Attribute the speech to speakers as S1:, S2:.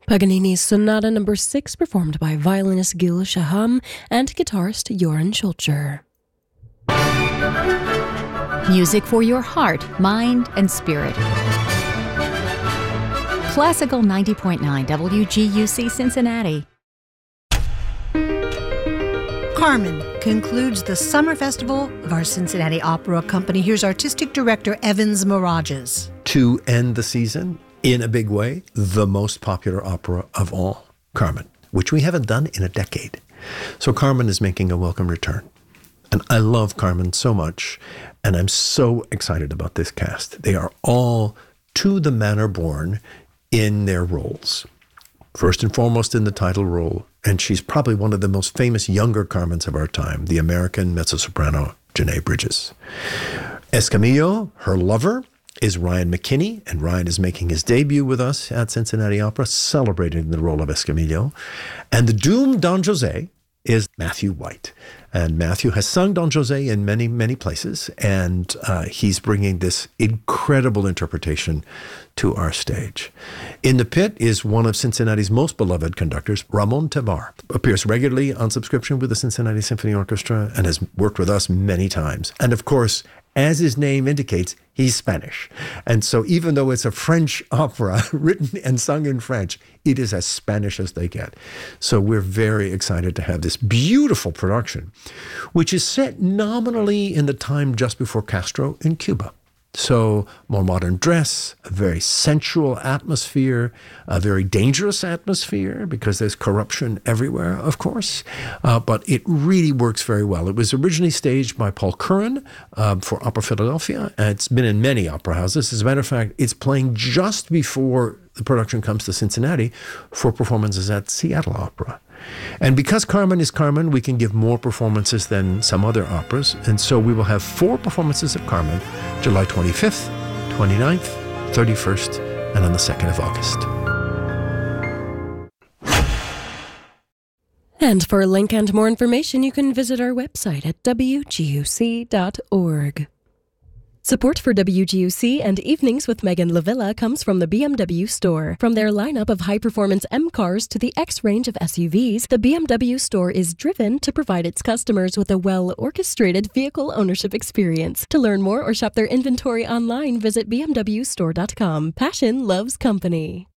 S1: Paganini's Sonata No. 6, performed by violinist Gil Shaham and guitarist Joran Schulcher.
S2: Music for your heart, mind, and spirit. Classical 90.9 WGUC Cincinnati.
S3: Carmen concludes the summer festival of our Cincinnati Opera Company. Here's artistic director Evans Mirages.
S4: To end the season in a big way, the most popular opera of all, Carmen, which we haven't done in a decade. So Carmen is making a welcome return. And I love Carmen so much, and I'm so excited about this cast. They are all to the manner born in their roles. First and foremost in the title role, and she's probably one of the most famous younger Carmens of our time, the American mezzo-soprano Janae Bridges. Escamillo, her lover, is Ryan McKinney, and Ryan is making his debut with us at Cincinnati Opera, celebrating the role of Escamillo. And the doomed Don Jose is Matthew White. And Matthew has sung Don Jose in many, many places, and he's bringing this incredible interpretation to our stage. In the pit is one of Cincinnati's most beloved conductors, Ramon Tevar. Appears regularly on subscription with the Cincinnati Symphony Orchestra and has worked with us many times. And of course, as his name indicates, he's Spanish. And so even though it's a French opera written and sung in French, it is as Spanish as they get. So we're very excited to have this beautiful production, which is set nominally in the time just before Castro in Cuba. So more modern dress, a very sensual atmosphere, a very dangerous atmosphere because there's corruption everywhere, of course. But it really works very well. It was originally staged by Paul Curran for Opera Philadelphia. And it's been in many opera houses. As a matter of fact, it's playing just before the production comes to Cincinnati for performances at Seattle Opera. And because Carmen is Carmen, we can give more performances than some other operas. And so we will have 4 performances of Carmen, July 25th, 29th, 31st, and on the 2nd of August.
S1: And for a link and more information, you can visit our website at wguc.org. Support for WGUC and Evenings with Megan Lavilla comes from the BMW Store. From their lineup of high-performance M cars to the X range of SUVs, the BMW Store is driven to provide its customers with a well-orchestrated vehicle ownership experience. To learn more or shop their inventory online, visit bmwstore.com. Passion loves company.